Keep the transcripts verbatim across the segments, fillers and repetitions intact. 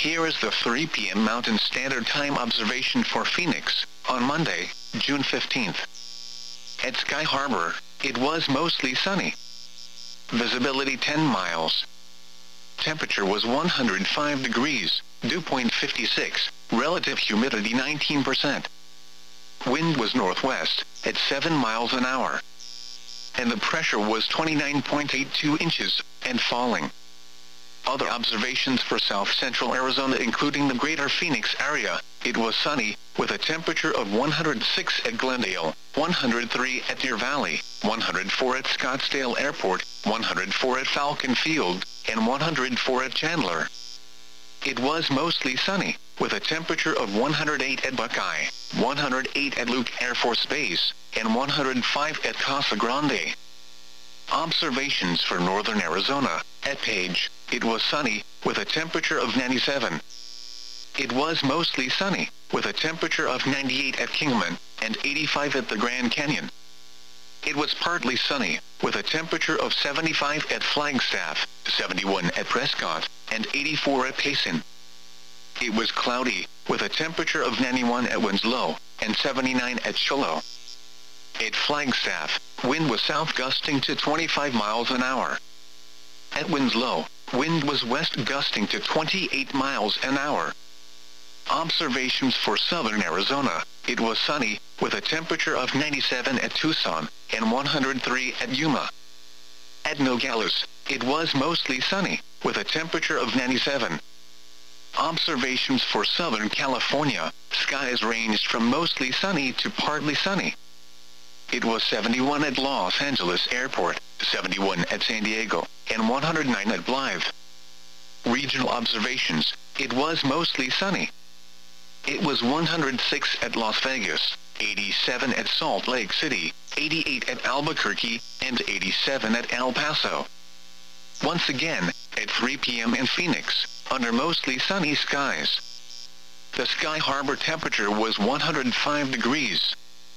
Here is the three p m Mountain Standard Time observation for Phoenix, on Monday, June fifteenth. At Sky Harbor, it was mostly sunny. Visibility ten miles. Temperature was one hundred five degrees, dew point fifty-six, relative humidity nineteen percent. Wind was northwest, at seven miles an hour. And the pressure was twenty-nine point eight two inches, and falling. Other observations for south-central Arizona including the greater Phoenix area, it was sunny, with a temperature of one hundred six at Glendale, one hundred three at Deer Valley, one hundred four at Scottsdale Airport, one hundred four at Falcon Field, and one hundred four at Chandler. It was mostly sunny, with a temperature of one hundred eight at Buckeye, one hundred eight at Luke Air Force Base, and one hundred five at Casa Grande. Observations for northern Arizona, at Page, it was sunny, with a temperature of ninety-seven. It was mostly sunny, with a temperature of ninety-eight at Kingman, and eighty-five at the Grand Canyon. It was partly sunny, with a temperature of seventy-five at Flagstaff, seventy-one at Prescott, and eighty-four at Payson. It was cloudy, with a temperature of ninety-one at Winslow, and seventy-nine at Shiloh. At Flagstaff, wind was south gusting to twenty-five miles an hour. At Winslow, wind was west gusting to twenty-eight miles an hour. Observations for southern Arizona, it was sunny, with a temperature of ninety-seven at Tucson, and one hundred three at Yuma. At Nogales, it was mostly sunny, with a temperature of ninety-seven. Observations for Southern California, skies ranged from mostly sunny to partly sunny. It was seventy-one at Los Angeles Airport, seventy-one at San Diego, and one hundred nine at Blythe. Regional observations, it was mostly sunny. It was one hundred six at Las Vegas, eighty-seven at Salt Lake City, eighty-eight at Albuquerque, and eighty-seven at El Paso. Once again, at three p m in Phoenix, under mostly sunny skies. The Sky Harbor temperature was one hundred five degrees.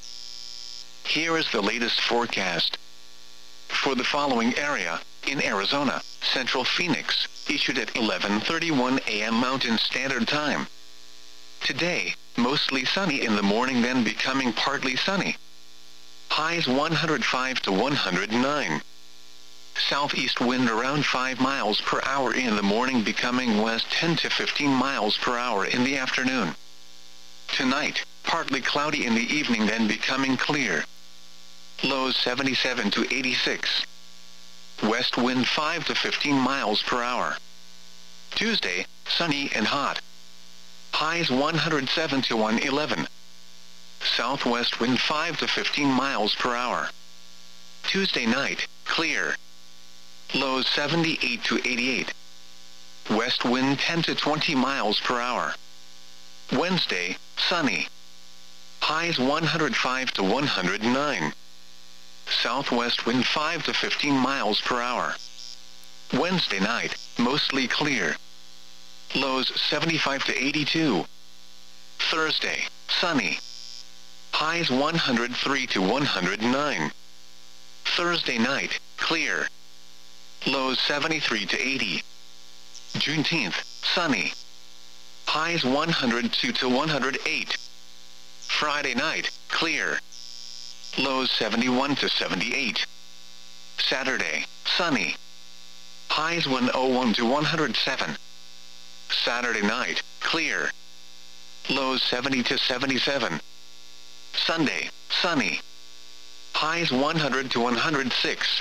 Here is the latest forecast. For the following area, in Arizona, Central Phoenix, issued at eleven thirty-one a m Mountain Standard Time. Today, mostly sunny in the morning, then becoming partly sunny. Highs one hundred five to one hundred nine. Southeast wind around five miles per hour in the morning, becoming west ten to fifteen miles per hour in the afternoon. Tonight, partly cloudy in the evening, then becoming clear. Lows seventy-seven to eighty-six. West wind five to fifteen miles per hour. Tuesday, sunny and hot. Highs one hundred seven to one hundred eleven. Southwest wind five to fifteen miles per hour. Tuesday night, clear. Lows seventy-eight to eighty-eight. West wind ten to twenty miles per hour. Wednesday, sunny. Highs one hundred five to one hundred nine. Southwest wind five to fifteen miles per hour. Wednesday night, mostly clear. Lows seventy-five to eighty-two. Thursday, sunny. Highs one hundred three to one hundred nine. Thursday night, clear. Lows seventy-three to eighty. Juneteenth, sunny. Highs one hundred two to one hundred eight. Friday night, clear. Lows seventy-one to seventy-eight. Saturday, sunny. Highs one hundred one to one hundred seven. Saturday night, clear. Lows seventy to seventy-seven. Sunday, sunny. Highs one hundred to one hundred six.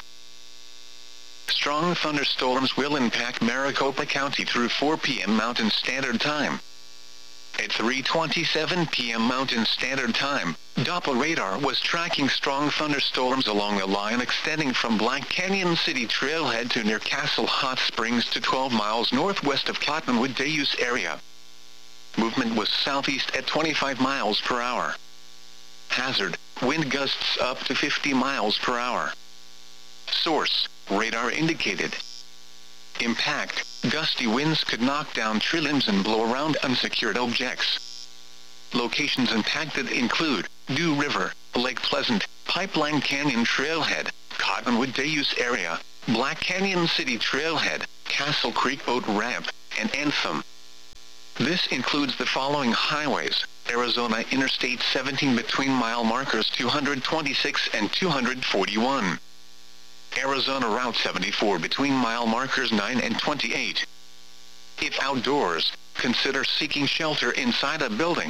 Strong thunderstorms will impact Maricopa County through four p m Mountain Standard Time. At three twenty-seven p m Mountain Standard Time, Doppler radar was tracking strong thunderstorms along a line extending from Black Canyon City Trailhead to near Castle Hot Springs to twelve miles northwest of Cottonwood-Deus area. Movement was southeast at twenty-five miles per hour. Hazard, wind gusts up to fifty miles per hour. Source, radar indicated. Impact, gusty winds could knock down tree limbs and blow around unsecured objects. Locations impacted include Dew River, Lake Pleasant, Pipeline Canyon Trailhead, Cottonwood-Deus area, Black Canyon City Trailhead, Castle Creek Boat Ramp, and Anthem. This includes the following highways: Arizona Interstate seventeen between mile markers two hundred twenty-six and two hundred forty-one. Arizona Route seventy-four between mile markers nine and twenty-eight. If outdoors, consider seeking shelter inside a building.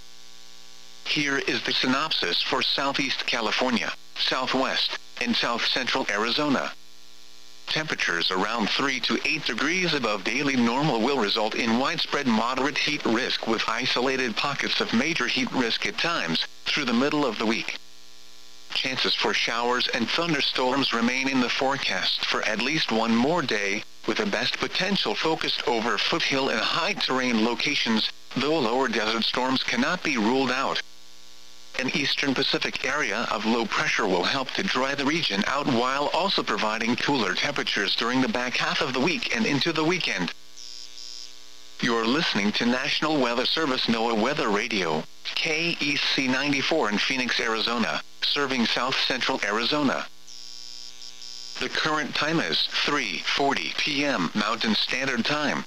Here is the synopsis for Southeast California, Southwest, and South Central Arizona. Temperatures around three to eight degrees above daily normal will result in widespread moderate heat risk with isolated pockets of major heat risk at times, through the middle of the week. Chances for showers and thunderstorms remain in the forecast for at least one more day, with the best potential focused over foothill and high-terrain locations, though lower desert storms cannot be ruled out. An eastern Pacific area of low pressure will help to dry the region out while also providing cooler temperatures during the back half of the week and into the weekend. You're listening to National Weather Service NOAA Weather Radio, K E C ninety-four in Phoenix, Arizona, serving South Central Arizona. The current time is three forty p m Mountain Standard Time.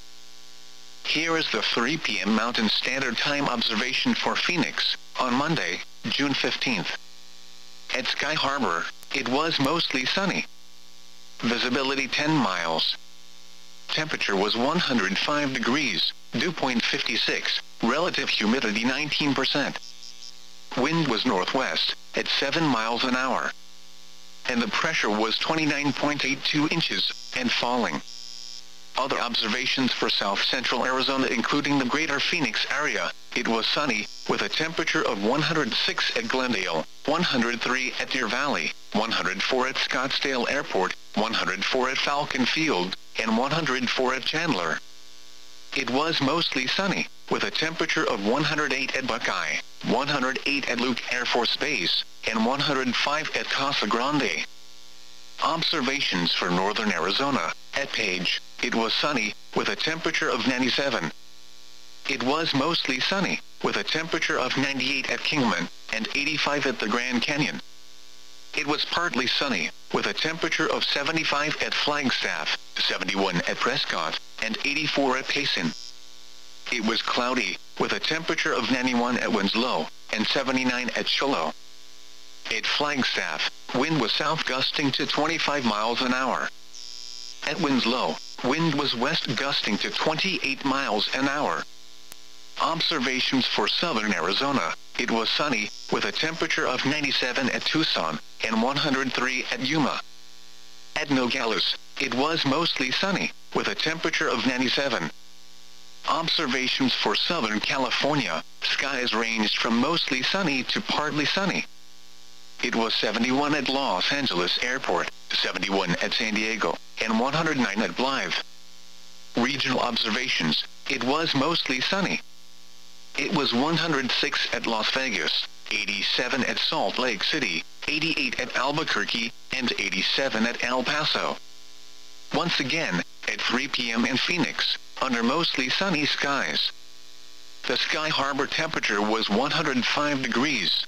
Here is the three p m Mountain Standard Time observation for Phoenix, on Monday, June fifteenth. At Sky Harbor, it was mostly sunny. Visibility ten miles. Temperature was one hundred five degrees, dew point fifty-six, relative humidity nineteen percent. Wind was northwest, at seven miles an hour. And the pressure was twenty-nine point eight two inches, and falling. Other observations for South Central Arizona including the greater Phoenix area, it was sunny, with a temperature of one hundred six at Glendale, one hundred three at Deer Valley, one hundred four at Scottsdale Airport, one hundred four at Falcon Field, and one hundred four at Chandler. It was mostly sunny, with a temperature of one hundred eight at Buckeye, one hundred eight at Luke Air Force Base, and one hundred five at Casa Grande. Observations for northern Arizona, at Page, it was sunny, with a temperature of ninety-seven. It was mostly sunny, with a temperature of ninety-eight at Kingman, and eighty-five at the Grand Canyon. It was partly sunny, with a temperature of seventy-five at Flagstaff, seventy-one at Prescott, and eighty-four at Payson. It was cloudy, with a temperature of ninety-one at Winslow, and seventy-nine at Shiloh. At Flagstaff, wind was south gusting to twenty-five miles an hour. At Winslow, wind was west gusting to twenty-eight miles an hour. Observations for southern Arizona, it was sunny, with a temperature of ninety-seven at Tucson, and one hundred three at Yuma. At Nogales, it was mostly sunny, with a temperature of ninety-seven. Observations for Southern California, skies ranged from mostly sunny to partly sunny. It was seventy-one at Los Angeles Airport, seventy-one at San Diego, and one hundred nine at Blythe. Regional observations, it was mostly sunny. It was one hundred six at Las Vegas, eighty-seven at Salt Lake City, eighty-eight at Albuquerque, and eighty-seven at El Paso. Once again, at three p m in Phoenix, under mostly sunny skies. The Sky Harbor temperature was one hundred five degrees.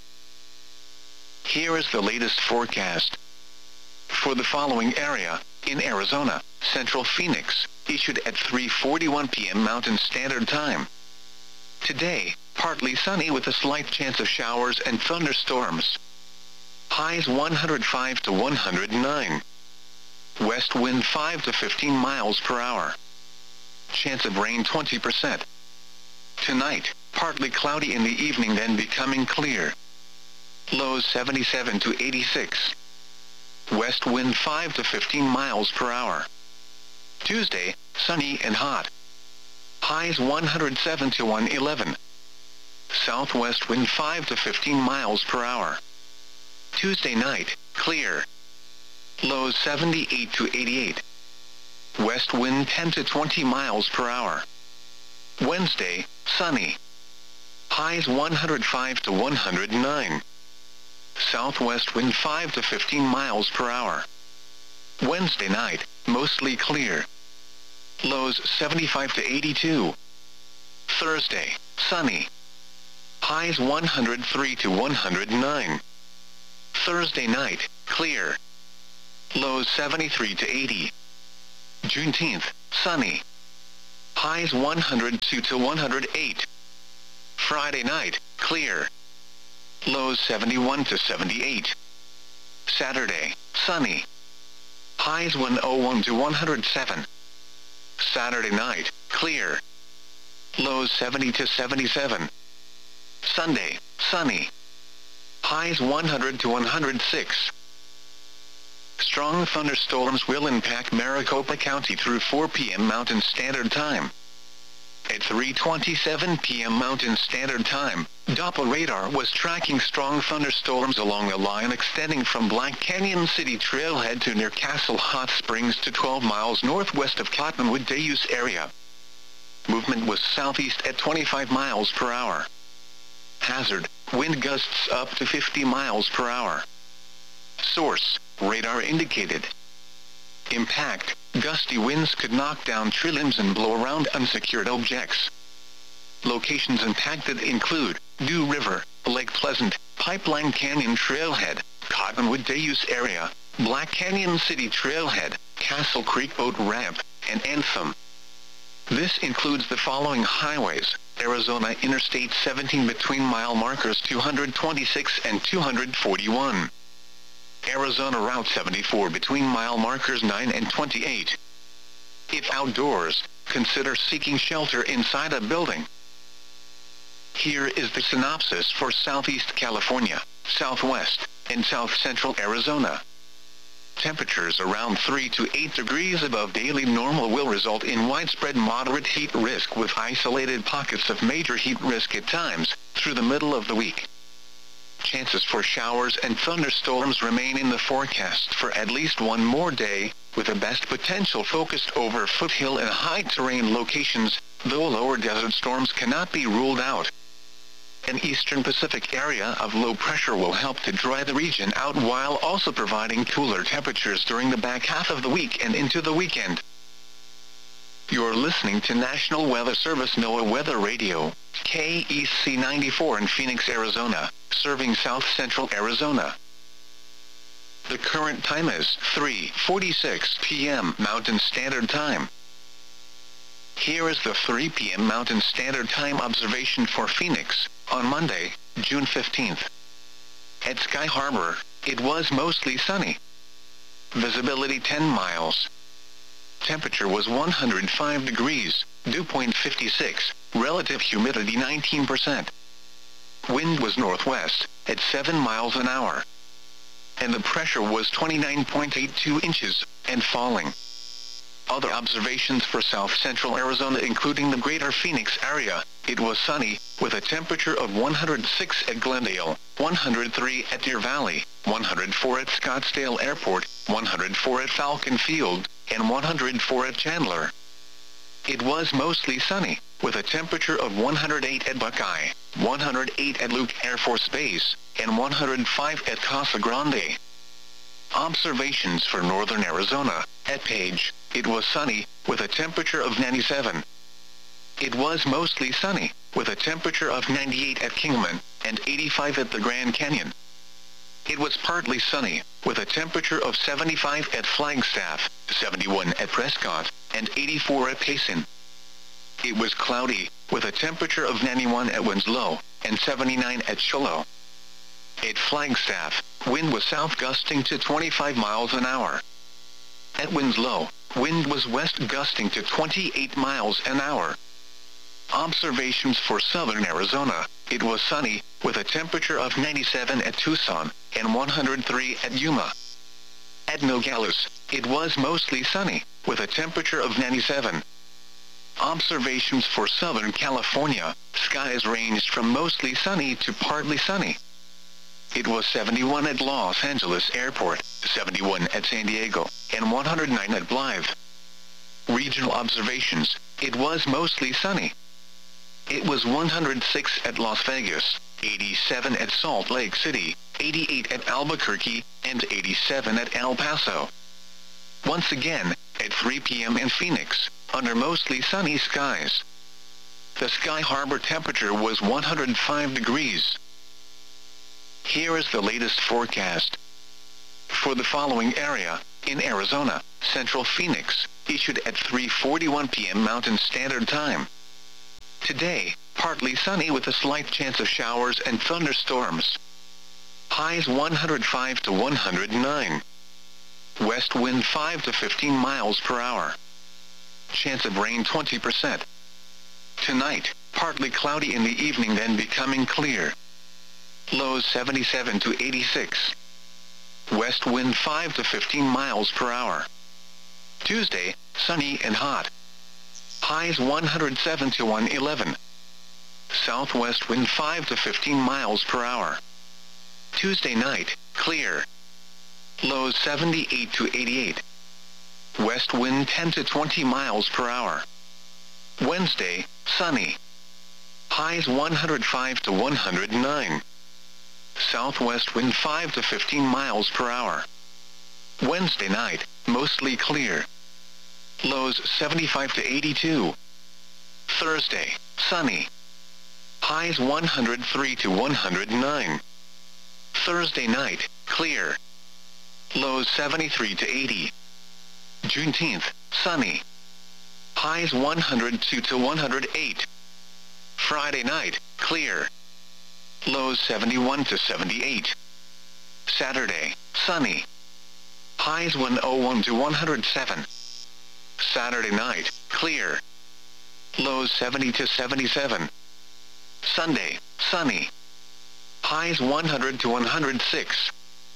Here is the latest forecast. For the following area, in Arizona, Central Phoenix, issued at three forty-one p m Mountain Standard Time. Today, partly sunny with a slight chance of showers and thunderstorms. Highs one hundred five to one hundred nine. West wind five to fifteen miles per hour. Chance of rain twenty percent. Tonight, partly cloudy in the evening then becoming clear. Lows seventy-seven to eighty-six. West wind five to fifteen miles per hour. Tuesday, sunny and hot. Highs one hundred seven to one eleven. Southwest wind five to fifteen miles per hour. Tuesday night, clear. Lows seventy-eight to eighty-eight. West wind ten to twenty miles per hour. Wednesday, sunny. Highs one hundred five to one hundred nine. Southwest wind five to fifteen miles per hour. Wednesday night, mostly clear. Lows seventy-five to eighty-two. Thursday, sunny. Highs one hundred three to one hundred nine. Thursday night, clear. Lows seventy-three to eighty. Juneteenth, sunny. Highs one hundred two to one hundred eight. Friday night, clear. Lows seventy-one to seventy-eight. Saturday, sunny. Highs one oh one to one hundred seven. Saturday night, clear. Lows seventy to seventy-seven. Sunday, sunny. Highs one hundred to one hundred six. Strong thunderstorms will impact Maricopa County through four p m Mountain Standard Time. At three twenty-seven p m Mountain Standard Time, Doppler radar was tracking strong thunderstorms along a line extending from Black Canyon City Trailhead to near Castle Hot Springs to twelve miles northwest of Cottonwood Deus area. Movement was southeast at twenty-five miles per hour. Hazard, wind gusts up to fifty miles per hour. Source, radar indicated. Impact, gusty winds could knock down tree limbs and blow around unsecured objects. Locations impacted include Dew River, Lake Pleasant, Pipeline Canyon Trailhead, Cottonwood Deus area, Black Canyon City Trailhead, Castle Creek Boat Ramp, and Anthem. This includes the following highways: Arizona Interstate seventeen between mile markers two hundred twenty-six and two hundred forty-one. Arizona Route seventy-four between mile markers nine and twenty-eight. If outdoors, consider seeking shelter inside a building. Here is the synopsis for Southeast California, Southwest, and South Central Arizona. Temperatures around three to eight degrees above daily normal will result in widespread moderate heat risk with isolated pockets of major heat risk at times, through the middle of the week. Chances for showers and thunderstorms remain in the forecast for at least one more day, with the best potential focused over foothill and high-terrain locations, though lower desert storms cannot be ruled out. An eastern Pacific area of low pressure will help to dry the region out while also providing cooler temperatures during the back half of the week and into the weekend. You're listening to National Weather Service NOAA Weather Radio, K E C ninety-four in Phoenix, Arizona, serving South Central Arizona. The current time is three forty-six p m Mountain Standard Time. Here is the three p m Mountain Standard Time observation for Phoenix, on Monday, June fifteenth. At Sky Harbor, it was mostly sunny. Visibility ten miles. Temperature was one hundred five degrees, dew point fifty-six, relative humidity nineteen percent. Wind was northwest, at seven miles an hour. And the pressure was twenty-nine point eight two inches, and falling. Other observations for South Central Arizona including the greater Phoenix area, it was sunny, with a temperature of one hundred six at Glendale, one hundred three at Deer Valley, one hundred four at Scottsdale Airport, one hundred four at Falcon Field, and one hundred four at Chandler. It was mostly sunny, with a temperature of one hundred eight at Buckeye, one hundred eight at Luke Air Force Base, and one hundred five at Casa Grande. Observations for northern Arizona, at Page, it was sunny, with a temperature of ninety-seven. It was mostly sunny, with a temperature of ninety-eight at Kingman, and eighty-five at the Grand Canyon. It was partly sunny, with a temperature of seventy-five at Flagstaff, seventy-one at Prescott, and eighty-four at Payson. It was cloudy, with a temperature of ninety-one at Winslow, and seventy-nine at Shiloh. At Flagstaff, wind was south gusting to twenty-five miles an hour. At Winslow, wind was west gusting to twenty-eight miles an hour. Observations for southern Arizona, it was sunny, with a temperature of ninety-seven at Tucson, and one hundred three at Yuma. At Nogales, it was mostly sunny, with a temperature of ninety-seven. Observations for Southern California, skies ranged from mostly sunny to partly sunny. It was seventy-one at Los Angeles Airport, seventy-one at San Diego, and one hundred nine at Blythe. Regional observations, it was mostly sunny. It was one hundred six at Las Vegas, eighty-seven at Salt Lake City, eighty-eight at Albuquerque, and eighty-seven at El Paso. Once again, at three p m in Phoenix, under mostly sunny skies. The Sky Harbor temperature was one hundred five degrees. Here is the latest forecast. For the following area, in Arizona, Central Phoenix, issued at three forty-one p m Mountain Standard Time. Today, partly sunny with a slight chance of showers and thunderstorms. Highs one hundred five to one hundred nine. West wind five to fifteen miles per hour. Chance of rain twenty percent. Tonight, partly cloudy in the evening then becoming clear. Lows seventy-seven to eighty-six. West wind five to fifteen miles per hour. Tuesday, sunny and hot. Highs one hundred seven to one eleven. Southwest wind five to fifteen miles per hour. Tuesday night, clear. Lows seventy-eight to eighty-eight. West wind ten to twenty miles per hour. Wednesday, sunny. Highs one hundred five to one hundred nine. Southwest wind five to fifteen miles per hour. Wednesday night, mostly clear. Lows seventy-five to eighty-two. Thursday, sunny. Highs one hundred three to one hundred nine. Thursday night, clear. Lows seventy-three to eighty. Juneteenth, sunny. Highs one hundred two to one hundred eight. Friday night, clear. Lows seventy-one to seventy-eight. Saturday, sunny. Highs one oh one to one hundred seven. Saturday night, clear. Lows seventy to seventy-seven. Sunday, sunny. Highs one hundred to one hundred six.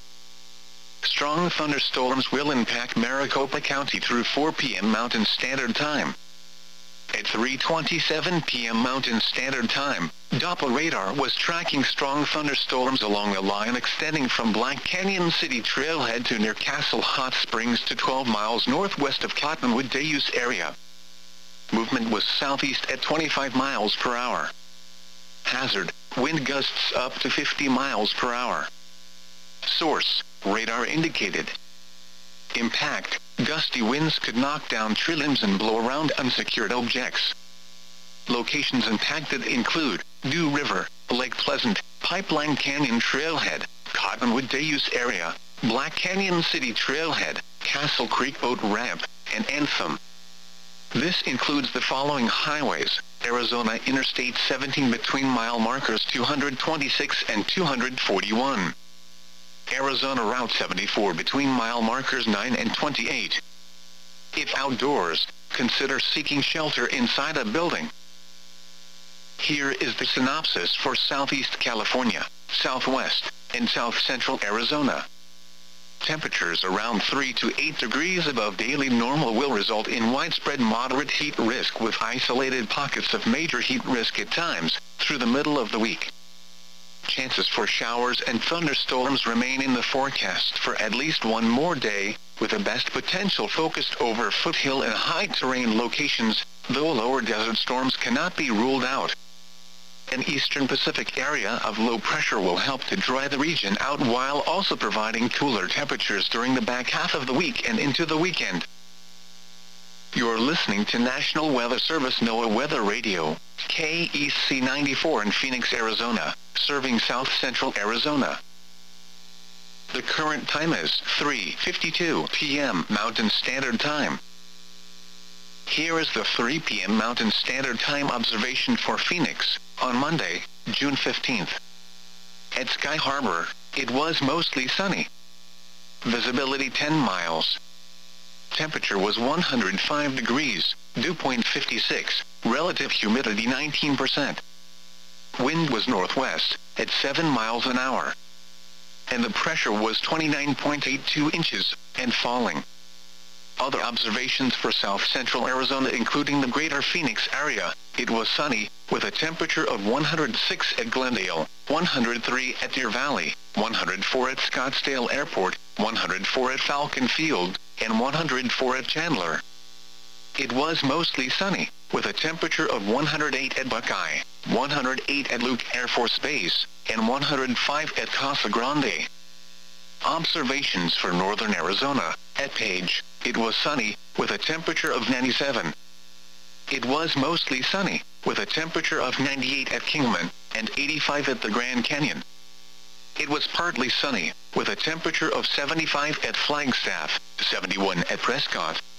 Strong thunderstorms will impact Maricopa County through four p m Mountain Standard Time. At three twenty-seven p m Mountain Standard Time, Doppler radar was tracking strong thunderstorms along a line extending from Black Canyon City Trailhead to near Castle Hot Springs to twelve miles northwest of Cottonwood Deus area. Movement was southeast at twenty-five miles per hour. Hazard, wind gusts up to fifty miles per hour. Source, radar indicated. Impact, gusty winds could knock down tree limbs and blow around unsecured objects. Locations impacted include Dew River, Lake Pleasant, Pipeline Canyon Trailhead, Cottonwood Deus area, Black Canyon City Trailhead, Castle Creek Boat Ramp, and Anthem. This includes the following highways: Arizona Interstate seventeen between mile markers two hundred twenty-six and two hundred forty-one. Arizona Route seventy-four between mile markers nine and twenty-eight. If outdoors, consider seeking shelter inside a building. Here is the synopsis for Southeast California, Southwest, and South Central Arizona. Temperatures around three to eight degrees above daily normal will result in widespread moderate heat risk with isolated pockets of major heat risk at times, through the middle of the week. Chances for showers and thunderstorms remain in the forecast for at least one more day, with the best potential focused over foothill and high-terrain locations, though lower desert storms cannot be ruled out. An eastern Pacific area of low pressure will help to dry the region out while also providing cooler temperatures during the back half of the week and into the weekend. You're listening to National Weather Service NOAA Weather Radio, K E C ninety-four in Phoenix, Arizona, serving South Central Arizona. The current time is three fifty-two p m Mountain Standard Time. Here is the three p m Mountain Standard Time observation for Phoenix, on Monday, June fifteenth. At Sky Harbor, it was mostly sunny. Visibility ten miles. Temperature was one hundred five degrees, dew point fifty-six, relative humidity nineteen percent. Wind was northwest, at seven miles an hour. And the pressure was twenty-nine point eight two inches, and falling. Other observations for South Central Arizona including the greater Phoenix area, it was sunny, with a temperature of one hundred six at Glendale, one hundred three at Deer Valley, one hundred four at Scottsdale Airport, one hundred four at Falcon Field, and one hundred four at Chandler. It was mostly sunny, with a temperature of one hundred eight at Buckeye, one hundred eight at Luke Air Force Base, and one hundred five at Casa Grande. Observations for northern Arizona, at Page, it was sunny, with a temperature of ninety-seven. It was mostly sunny, with a temperature of ninety-eight at Kingman, and eighty-five at the Grand Canyon. It was partly sunny, with a temperature of seventy-five at Flagstaff, seventy-one at Prescott,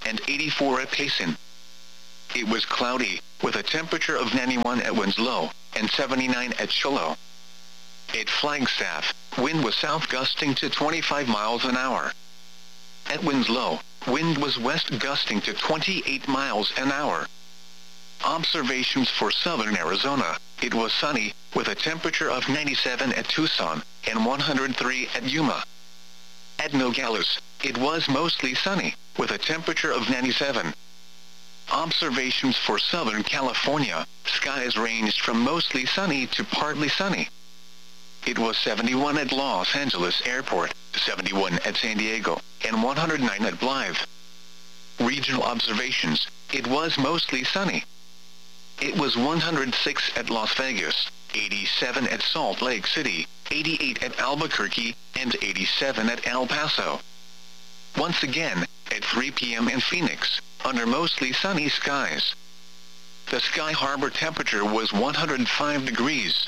and eighty-four at Payson. It was cloudy, with a temperature of ninety-one at Winslow, and seventy-nine at Shiloh. At Flagstaff, wind was south gusting to twenty-five miles an hour. At Winslow, wind was west gusting to twenty-eight miles an hour. Observations for southern Arizona: it was sunny, with a temperature of ninety-seven at Tucson, and one hundred three at Yuma. At Nogales, it was mostly sunny, with a temperature of ninety-seven. Observations for Southern California: skies ranged from mostly sunny to partly sunny. It was seventy-one at Los Angeles Airport, seventy-one at San Diego, and one hundred nine at Blythe. Regional observations: it was mostly sunny. It was one hundred six at Las Vegas, eighty-seven at Salt Lake City, eighty-eight at Albuquerque, and eighty-seven at El Paso. Once again, at three p m in Phoenix, under mostly sunny skies. The Sky Harbor temperature was one hundred five degrees.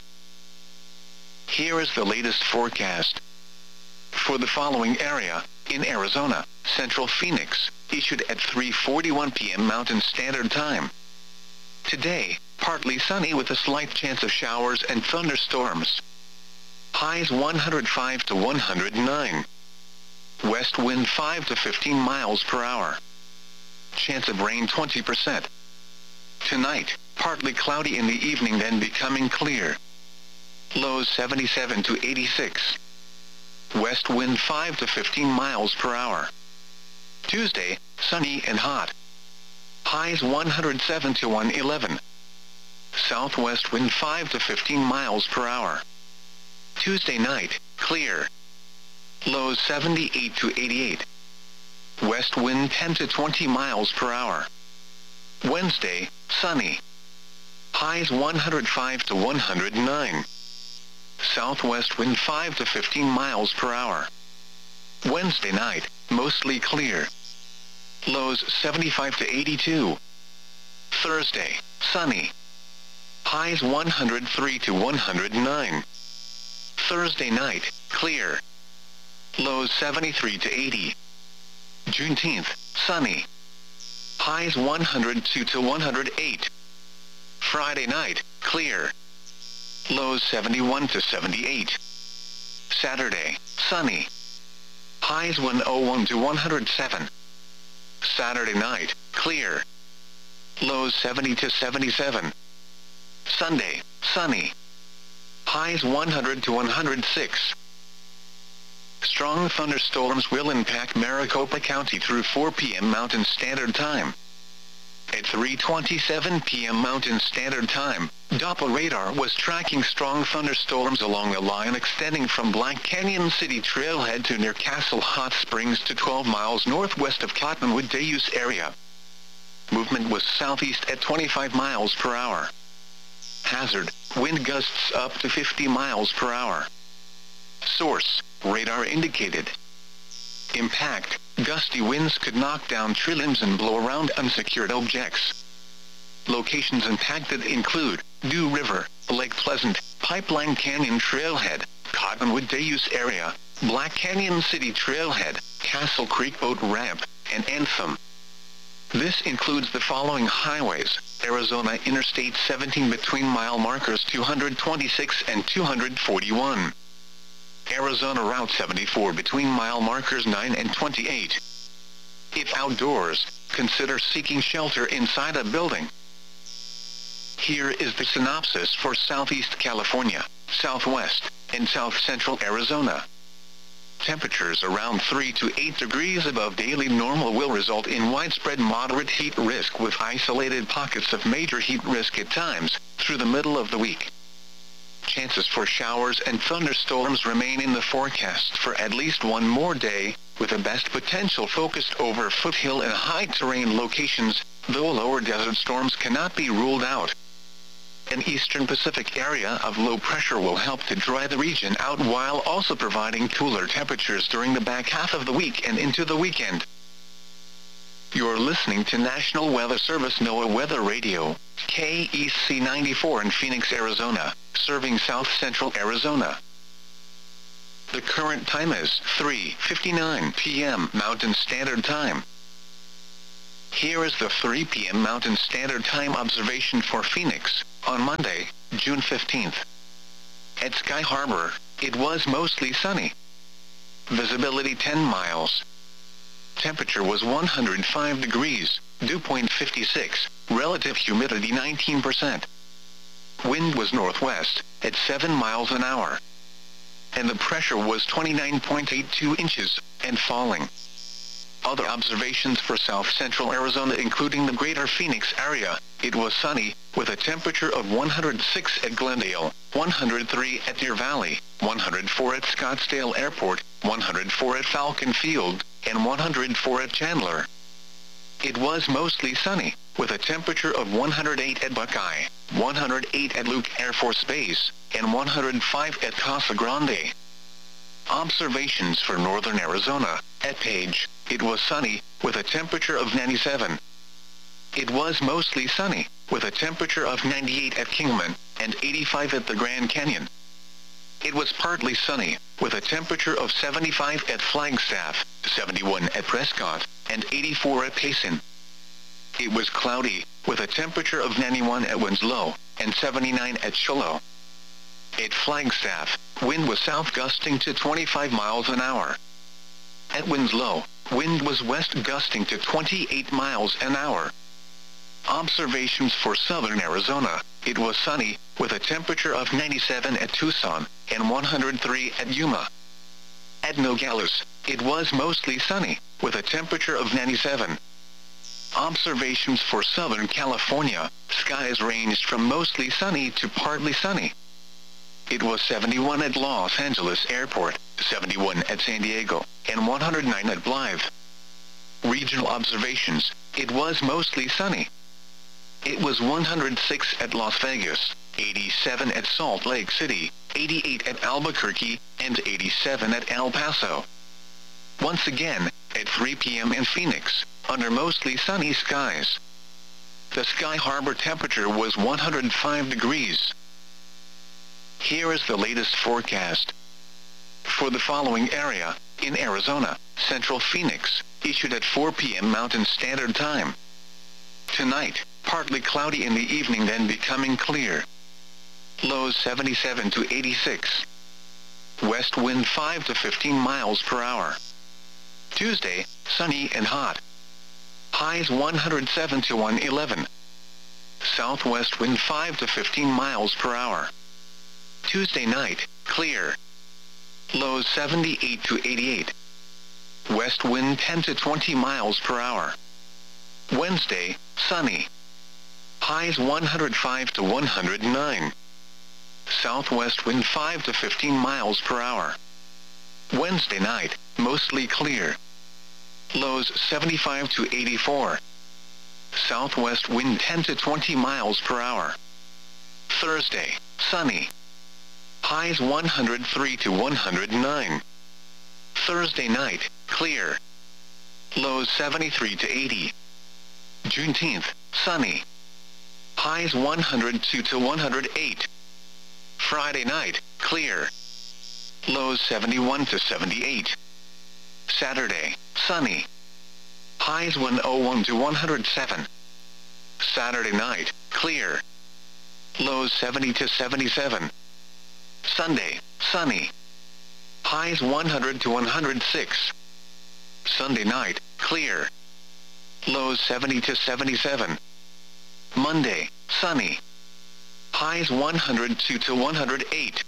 Here is the latest forecast. For the following area, in Arizona, Central Phoenix, issued at three forty-one p m Mountain Standard Time. Today, partly sunny with a slight chance of showers and thunderstorms. Highs one hundred five to one hundred nine. West wind five to fifteen miles per hour. Chance of rain twenty percent. Tonight, partly cloudy in the evening, then becoming clear. Lows seventy-seven to eighty-six. West wind five to fifteen miles per hour. Tuesday, sunny and hot. Highs one hundred seven to one hundred eleven. Southwest wind five to fifteen miles per hour. Tuesday night, clear. Lows seventy-eight to eighty-eight. West wind ten to twenty miles per hour. Wednesday, sunny. Highs one hundred five to one hundred nine. Southwest wind five to fifteen miles per hour. Wednesday night, mostly clear. Lows seventy-five to eighty-two. Thursday, sunny. Highs one hundred three to one hundred nine. Thursday night, clear. Lows seventy-three to eighty. Juneteenth, sunny. Highs one hundred two to one hundred eight. Friday night, clear. Lows seventy-one to seventy-eight. Saturday, sunny. Highs one hundred one to one hundred seven. Saturday night, clear. Lows seventy to seventy-seven. Sunday, sunny. Highs one hundred to one hundred six. Strong thunderstorms will impact Maricopa County through four p m Mountain Standard Time. At three twenty-seven p m Mountain Standard Time, Doppler radar was tracking strong thunderstorms along a line extending from Black Canyon City Trailhead to near Castle Hot Springs to twelve miles northwest of Cottonwood Deus area. Movement was southeast at twenty-five miles per hour. Hazard: wind gusts up to fifty miles per hour. Source: radar indicated. Impact: gusty winds could knock down tree limbs and blow around unsecured objects. Locations impacted include Dew River, Lake Pleasant, Pipeline Canyon Trailhead, Cottonwood Deus area, Black Canyon City Trailhead, Castle Creek Boat Ramp, and Anthem. This includes the following highways: Arizona Interstate seventeen between mile markers two hundred twenty-six and two hundred forty-one. Arizona Route seventy-four between mile markers nine and twenty-eight. If outdoors, consider seeking shelter inside a building. Here is the synopsis for Southeast California, Southwest, and South Central Arizona. Temperatures around three to eight degrees above daily normal will result in widespread moderate heat risk with isolated pockets of major heat risk at times, through the middle of the week. Chances for showers and thunderstorms remain in the forecast for at least one more day, with the best potential focused over foothill and high-terrain locations, though lower desert storms cannot be ruled out. An eastern Pacific area of low pressure will help to dry the region out while also providing cooler temperatures during the back half of the week and into the weekend. You're listening to National Weather Service NOAA Weather Radio, K E C ninety-four in Phoenix, Arizona, serving South Central Arizona. The current time is three fifty-nine p m Mountain Standard Time. Here is the three p m Mountain Standard Time observation for Phoenix, on Monday, June fifteenth. At Sky Harbor, it was mostly sunny. Visibility ten miles. Temperature was one hundred five degrees, dew point fifty-six, relative humidity nineteen percent. Wind was northwest, at seven miles an hour. And the pressure was twenty-nine point eight two inches, and falling. Other observations for south-central Arizona including the greater Phoenix area, it was sunny, with a temperature of one hundred six at Glendale, one hundred three at Deer Valley, one hundred four at Scottsdale Airport, one hundred four at Falcon Field, and one hundred four at Chandler. It was mostly sunny, with a temperature of one hundred eight at Buckeye, one hundred eight at Luke Air Force Base, and one hundred five at Casa Grande. Observations for northern Arizona, at Page, it was sunny, with a temperature of ninety-seven. It was mostly sunny, with a temperature of ninety-eight at Kingman, and eighty-five at the Grand Canyon. It was partly sunny, with a temperature of seventy-five at Flagstaff, seventy-one at Prescott, and eighty-four at Payson. It was cloudy, with a temperature of ninety-one at Winslow, and seventy-nine at Shiloh. At Flagstaff, wind was south gusting to twenty-five miles an hour. At Winslow, wind was west gusting to twenty-eight miles an hour. Observations for southern Arizona, it was sunny, with a temperature of ninety-seven at Tucson, and one hundred three at Yuma. At Nogales, it was mostly sunny, with a temperature of ninety-seven. Observations for Southern California, skies ranged from mostly sunny to partly sunny. It was seventy-one at Los Angeles Airport, seventy-one at San Diego, and one hundred nine at Blythe. Regional observations, it was mostly sunny. It was one hundred six at Las Vegas, eighty-seven at Salt Lake City, eighty-eight at Albuquerque, and eighty-seven at El Paso. Once again, at three p m in Phoenix, under mostly sunny skies. The Sky Harbor temperature was one hundred five degrees. Here is the latest forecast. For the following area, in Arizona, Central Phoenix, issued at four p m Mountain Standard Time. Tonight, partly cloudy in the evening then becoming clear. Lows seventy-seven to eighty-six. West wind five to fifteen miles per hour. Tuesday, sunny and hot. Highs one hundred seven to one hundred eleven. Southwest wind five to fifteen miles per hour. Tuesday night, clear. Lows seventy-eight to eighty-eight. West wind ten to twenty miles per hour. Wednesday, sunny. Highs one hundred five to one hundred nine. Southwest wind five to fifteen miles per hour. Wednesday night, mostly clear. Lows seventy-five to eighty-four. Southwest wind ten to twenty miles per hour. Thursday, sunny. Highs one hundred three to one hundred nine. Thursday night, clear. Lows seventy-three to eighty. Juneteenth, sunny. Highs one hundred two to one hundred eight. Friday night, clear. Lows seventy-one to seventy-eight. Saturday, sunny. Highs one hundred one to one hundred seven. Saturday night, clear. Lows seventy to seventy-seven. Sunday, sunny. Highs one hundred to one hundred six. Sunday night, clear. Lows seventy to seventy-seven. Monday, sunny. Highs one hundred two to one hundred eight.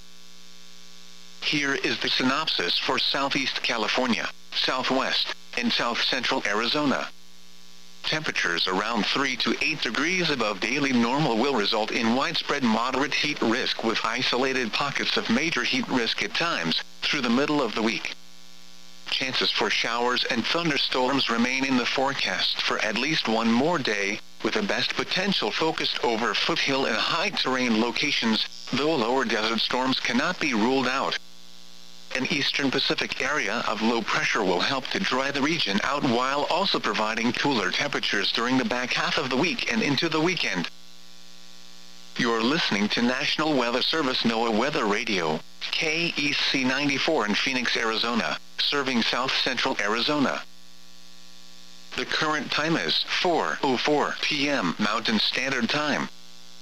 Here is the synopsis for Southeast California, Southwest, and South Central Arizona. Temperatures around three to eight degrees above daily normal will result in widespread moderate heat risk with isolated pockets of major heat risk at times, through the middle of the week. Chances for showers and thunderstorms remain in the forecast for at least one more day, with the best potential focused over foothill and high-terrain locations, though lower desert storms cannot be ruled out. An eastern Pacific area of low pressure will help to dry the region out while also providing cooler temperatures during the back half of the week and into the weekend. You're listening to National Weather Service NOAA Weather Radio, K E C ninety-four in Phoenix, Arizona, serving south central Arizona. The current time is four oh four p m Mountain Standard Time.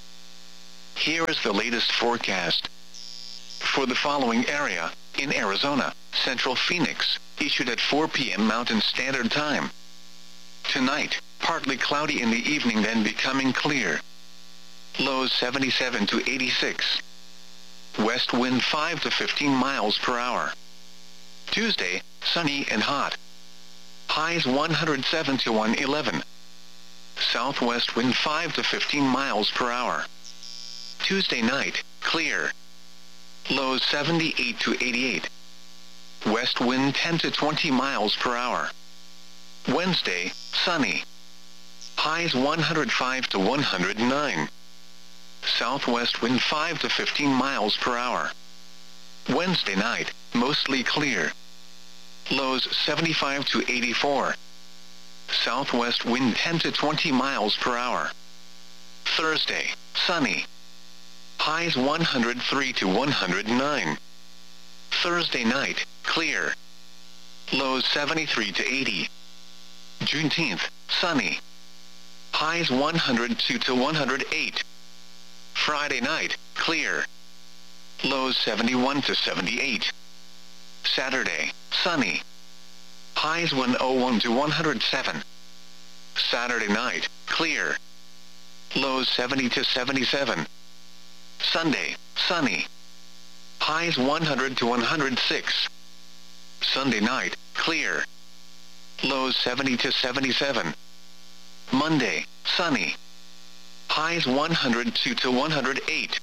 Here is the latest forecast. For the following area, in Arizona, Central Phoenix, issued at four p m Mountain Standard Time. Tonight, partly cloudy in the evening then becoming clear. Lows seventy-seven to eighty-six. West wind five to fifteen miles per hour. Tuesday, sunny and hot. Highs one hundred seven to one eleven. Southwest wind five to fifteen miles per hour. Tuesday night, clear. Lows seventy-eight to eighty-eight. West wind ten to twenty miles per hour. Wednesday, sunny. Highs one hundred five to one hundred nine. Southwest wind five to fifteen miles per hour. Wednesday night, mostly clear. Lows seventy-five to eighty-four. Southwest wind ten to twenty miles per hour. Thursday, sunny. Highs one hundred three to one hundred nine. Thursday night, clear. Lows seventy-three to eighty. Juneteenth, sunny. Highs one hundred two to one hundred eight. Friday night, clear. Lows seventy-one to seventy-eight. Saturday, sunny. Highs one oh one to one hundred seven. Saturday night, clear. Lows seventy to seventy-seven. Sunday, sunny. Highs one hundred to one hundred six. Sunday night, clear. Lows seventy to seventy-seven. Monday, sunny. Highs one hundred two to one hundred eight.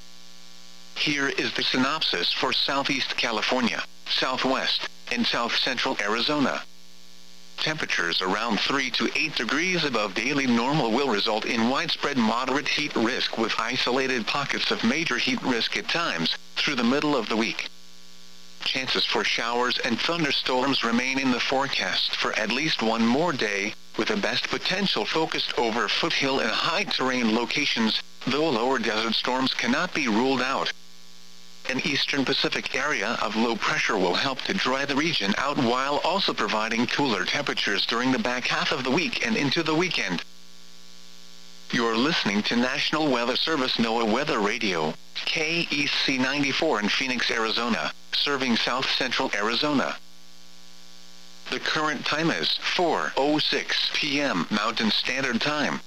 Here is the synopsis for Southeast California, Southwest, and South Central Arizona. Temperatures around three to eight degrees above daily normal will result in widespread moderate heat risk with isolated pockets of major heat risk at times, through the middle of the week. Chances for showers and thunderstorms remain in the forecast for at least one more day, with the best potential focused over foothill and high-terrain locations, though lower desert storms cannot be ruled out. An eastern Pacific area of low pressure will help to dry the region out while also providing cooler temperatures during the back half of the week and into the weekend. You're listening to National Weather Service NOAA Weather Radio, K E C ninety-four in Phoenix, Arizona, serving South Central Arizona. The current time is four oh six p m Mountain Standard Time.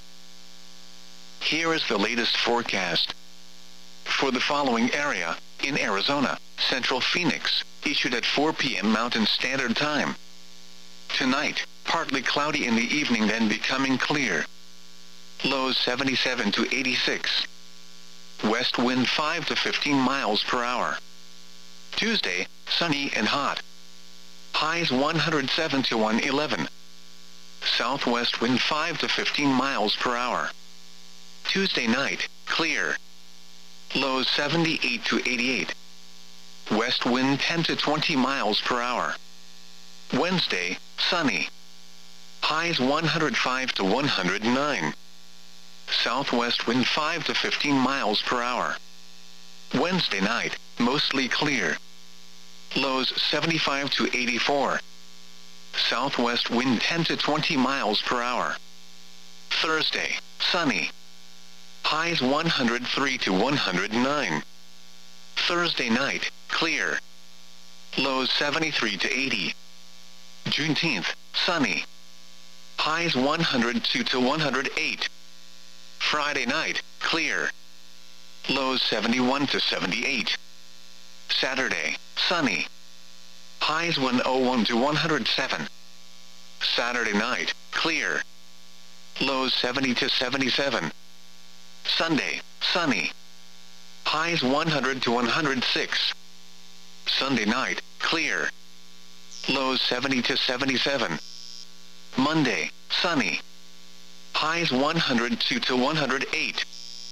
Here is the latest forecast. For the following area, in Arizona, Central Phoenix, issued at four p m Mountain Standard Time. Tonight, partly cloudy in the evening then becoming clear. Lows seventy-seven to eighty-six. West wind five to fifteen miles per hour. Tuesday, sunny and hot. Highs one hundred seven to one eleven. Southwest wind five to fifteen miles per hour. Tuesday night, clear. Lows seventy-eight to eighty-eight. West wind ten to twenty miles per hour. Wednesday, sunny. Highs one hundred five to one hundred nine. Southwest wind five to fifteen miles per hour. Wednesday night, mostly clear. Lows seventy-five to eighty-four. Southwest wind ten to twenty miles per hour. Thursday, sunny. Highs one hundred three to one hundred nine. Thursday night, clear. Lows seventy-three to eighty. Juneteenth, sunny. Highs one hundred two to one hundred eight. Friday night, clear. Lows seventy-one to seventy-eight. Saturday, sunny. Highs one oh one to one hundred seven. Saturday night, clear. Lows seventy to seventy-seven. Sunday, sunny. Highs one hundred to one hundred six. Sunday night, clear. Lows seventy to seventy-seven. Monday, sunny. Highs one hundred two to one hundred eight.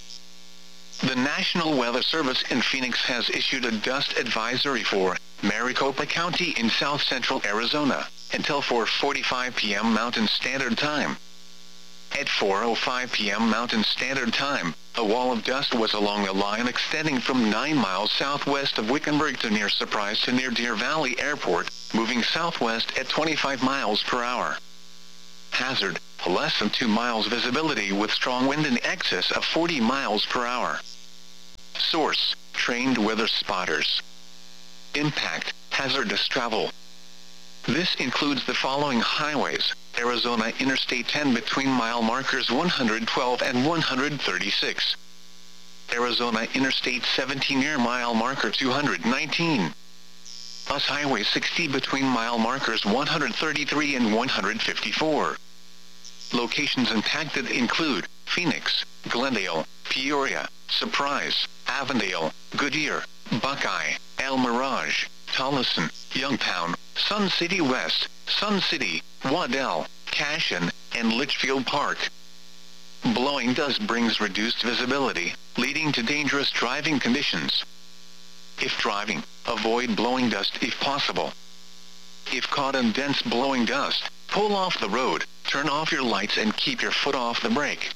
The National Weather Service in Phoenix has issued a dust advisory for Maricopa County in south central Arizona until four forty-five p m Mountain Standard Time. At four oh five p m Mountain Standard Time, a wall of dust was along a line extending from nine miles southwest of Wickenburg to near Surprise to near Deer Valley Airport, moving southwest at twenty-five miles per hour. Hazard, less than two miles visibility with strong wind in excess of forty miles per hour. Source, trained weather spotters. Impact, hazardous travel. This includes the following highways: Arizona Interstate ten between mile markers one hundred twelve and one hundred thirty-six. Arizona Interstate seventeen near mile marker two hundred nineteen. U S Highway sixty between mile markers one hundred thirty-three and one hundred fifty-four. Locations impacted include Phoenix, Glendale, Peoria, Surprise, Avondale, Goodyear, Buckeye, El Mirage, Tolleson, Youngtown, Sun City West, Sun City, Waddell, Cashion, and Litchfield Park. Blowing dust brings reduced visibility, leading to dangerous driving conditions. If driving, avoid blowing dust if possible. If caught in dense blowing dust, pull off the road, turn off your lights and keep your foot off the brake.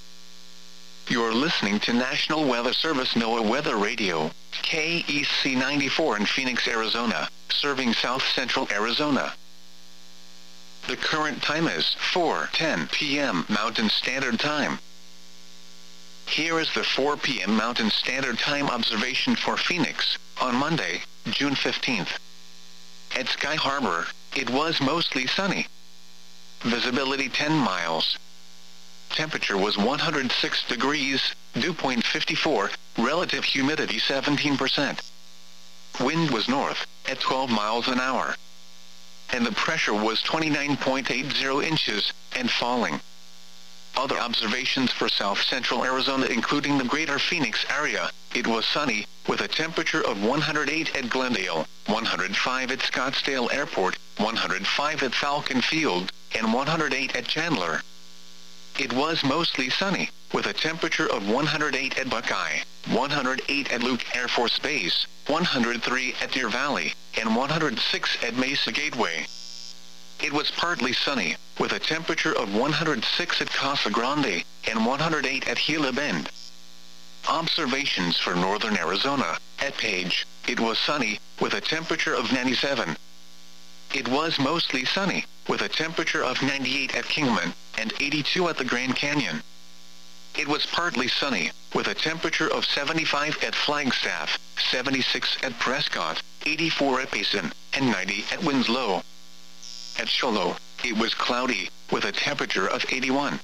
You're listening to National Weather Service NOAA Weather Radio, K E C ninety-four in Phoenix, Arizona, serving south central Arizona. The current time is four ten p m Mountain Standard Time. Here is the four p m Mountain Standard Time observation for Phoenix, on Monday, June fifteenth. At Sky Harbor, it was mostly sunny. Visibility ten miles. Temperature was one hundred six degrees, dew point fifty-four, relative humidity seventeen percent. Wind was north, at twelve miles an hour. And the pressure was twenty-nine point eight zero inches, and falling. Other observations for south central Arizona including the greater Phoenix area, it was sunny, with a temperature of one hundred eight at Glendale, one hundred five at Scottsdale Airport, one hundred five at Falcon Field, and one hundred eight at Chandler. It was mostly sunny, with a temperature of one hundred eight at Buckeye, one hundred eight at Luke Air Force Base, one hundred three at Deer Valley, and one hundred six at Mesa Gateway. It was partly sunny, with a temperature of one hundred six at Casa Grande, and one hundred eight at Gila Bend. Observations for northern Arizona, at Page, it was sunny, with a temperature of ninety-seven. It was mostly sunny, with a temperature of ninety-eight at Kingman, and eighty-two at the Grand Canyon. It was partly sunny, with a temperature of seventy-five at Flagstaff, seventy-six at Prescott, eighty-four at Payson, and ninety at Winslow. At Shoalo, it was cloudy, with a temperature of eighty-one.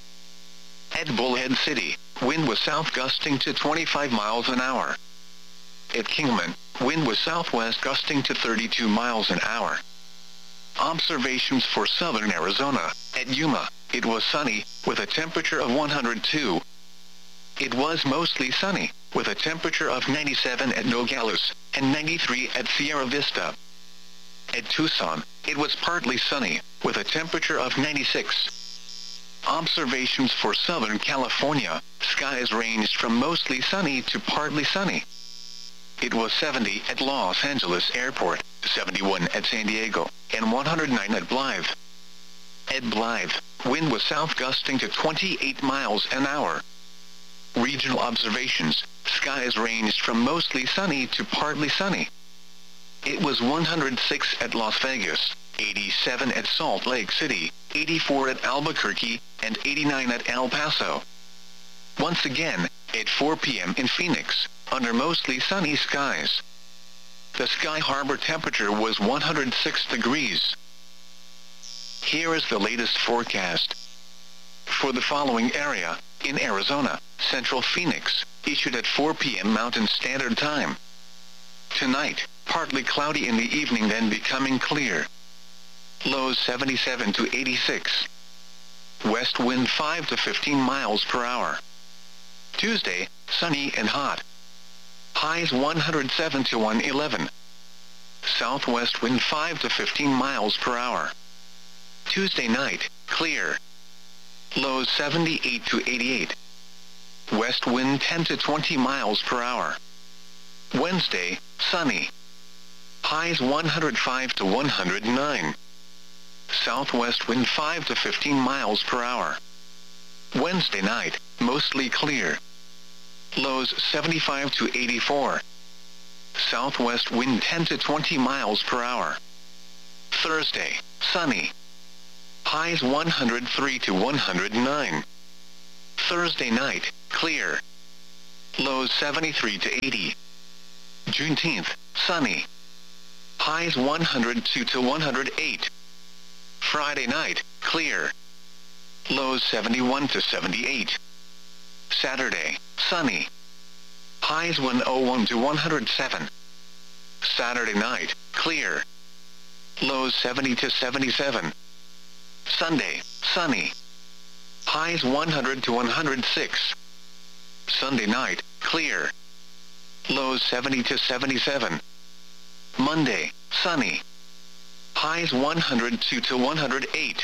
At Bullhead City, wind was south gusting to twenty-five miles an hour. At Kingman, wind was southwest gusting to thirty-two miles an hour. Observations for southern Arizona, at Yuma, it was sunny, with a temperature of one hundred two. It was mostly sunny, with a temperature of ninety-seven at Nogales, and ninety-three at Sierra Vista. At Tucson, it was partly sunny, with a temperature of ninety-six. Observations for Southern California, skies ranged from mostly sunny to partly sunny. It was seventy at Los Angeles Airport, seventy-one at San Diego, and one hundred nine at Blythe. At Blythe, wind was south gusting to twenty-eight miles an hour. Regional observations, skies ranged from mostly sunny to partly sunny. It was one hundred six at Las Vegas, eighty-seven at Salt Lake City, eighty-four at Albuquerque, and eighty-nine at El Paso. Once again, at four p m in Phoenix, under mostly sunny skies. The Sky Harbor temperature was one hundred six degrees. Here is the latest forecast. For the following area, in Arizona, Central Phoenix, issued at four p m Mountain Standard Time. Tonight, partly cloudy in the evening then becoming clear. Lows seventy-seven to eighty-six. West wind five to fifteen miles per hour. Tuesday, sunny and hot. Highs one hundred seven to one hundred eleven. Southwest wind five to fifteen miles per hour. Tuesday night, clear. Lows seventy-eight to eighty-eight. West wind ten to twenty miles per hour. Wednesday, sunny. Highs one hundred five to one hundred nine. Southwest wind five to fifteen miles per hour. Wednesday night, mostly clear. Lows seventy-five to eighty-four. Southwest wind ten to twenty miles per hour. Thursday, sunny. highs one hundred three to one hundred nine. Thursday night, clear. Lows seventy-three to eighty. Juneteenth, sunny. Highs one hundred two to one hundred eight. Friday night, clear. Lows seventy-one to seventy-eight. Saturday, sunny. Highs one oh one to one hundred seven. Saturday night, clear. Lows seventy to seventy-seven. Sunday, sunny. Highs one hundred to one hundred six. Sunday night, clear. Lows seventy to seventy-seven. Monday, sunny. Highs one hundred two to one hundred eight.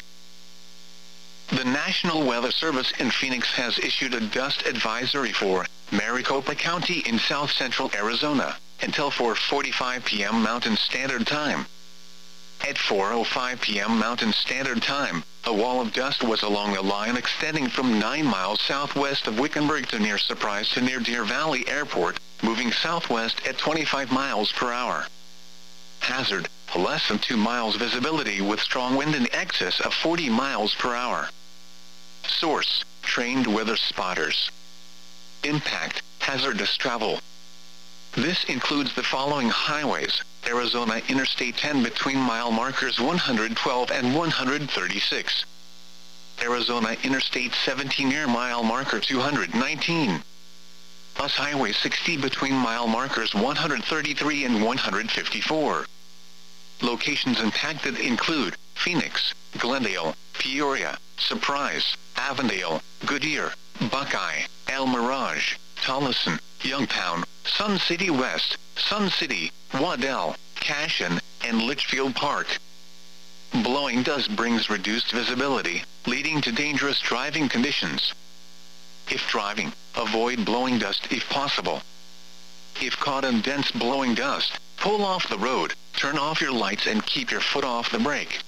The National Weather Service in Phoenix has issued a dust advisory for Maricopa County in south central Arizona until four forty-five p m Mountain Standard Time. At four oh five p m Mountain Standard Time, a wall of dust was along a line extending from nine miles southwest of Wickenburg to near Surprise to near Deer Valley Airport, moving southwest at twenty-five miles per hour. Hazard, less than two miles visibility with strong wind in excess of forty miles per hour. Source, trained weather spotters. Impact, hazardous travel. This includes the following highways: Arizona Interstate ten between mile markers one hundred twelve and one hundred thirty-six. Arizona Interstate seventeen near mile marker two hundred nineteen. U S Highway sixty between mile markers one hundred thirty-three and one hundred fifty-four. Locations impacted include Phoenix, Glendale, Peoria, Surprise, Avondale, Goodyear, Buckeye, El Mirage, Tolleson, Youngtown, Sun City West, Sun City, Waddell, Cashin, and Litchfield Park. Blowing dust brings reduced visibility, leading to dangerous driving conditions. If driving, avoid blowing dust if possible. If caught in dense blowing dust, pull off the road, turn off your lights and keep your foot off the brake.